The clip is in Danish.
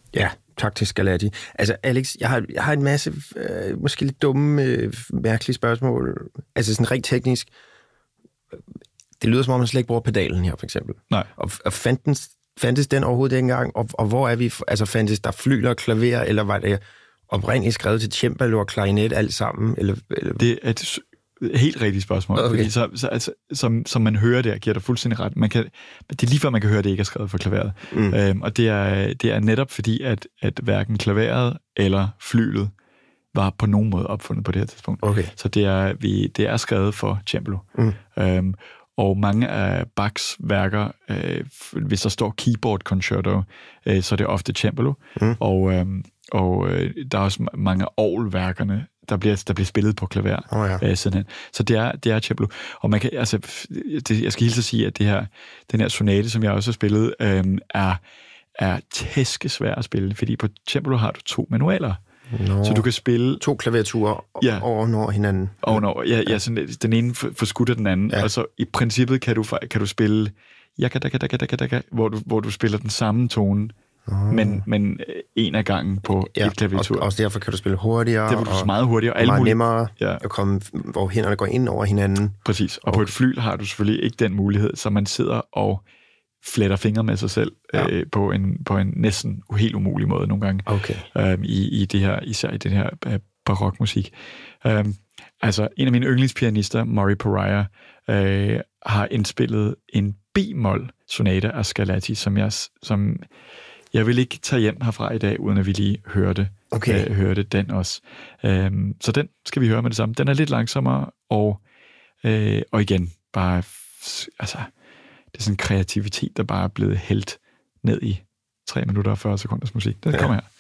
Ja, tak til Scarlatti. Altså, Alex, jeg har en masse måske lidt dumme, mærkelige spørgsmål. Altså sådan rent teknisk. Det lyder som om, man slet ikke bruger pedalen her, for eksempel. Nej. Og fandtes den overhovedet ikke engang? Og hvor er vi? Altså, fandtes der flygler og klaver, eller var det oprindeligt skrevet til cembalo og klarinet alt sammen? Eller? Det er et helt rigtigt spørgsmål. Okay. Fordi som man hører der, giver dig fuldstændig ret. Det er lige før, man kan høre, at det ikke er skrevet for klaveret. Og det er netop fordi, at hverken klaveret eller flylet var på nogen måde opfundet på det her tidspunkt. Okay. Så det er skrevet for cembalo. Og mange af Bachs værker, hvis der står keyboard concerto, så er det ofte cembalo. Og der er også mange af orgelværkerne, der bliver spillet på klaver sidenhen. Så det er cembalo. Og man kan, altså, jeg skal hilse at sige, at den her sonate, som jeg også har spillet, er tæskesvær at spille, fordi på cembalo har du 2 manualer. Så du kan spille 2 klaviaturer over hinanden. Ovenover, sådan, den ene forskutter den anden, og så i princippet kan du spille hvor du spiller den samme tone, men en af gangen på et klaviatur. Og også derfor kan du spille hurtigere. Det vil du meget hurtigere. Og meget nemmere at komme, hvor hænderne går ind over hinanden. Præcis, og på et flyl har du selvfølgelig ikke den mulighed, så man sidder og fletter fingre med sig selv på en næsten helt umulig måde nogle gange. Okay. I det her, især i den her barokmusik. Altså, en af mine yndlingspianister, Maury Pariah, har indspillet en b-mol-sonate af Scarlatti, som jeg vil ikke tage hjem herfra i dag, uden at vi lige hørte den også. Så den skal vi høre med det samme. Den er lidt langsommere, og igen, bare, altså, det er sådan en kreativitet, der bare er blevet hældt ned i 3 minutter og 40 sekunders musik. Den kommer her.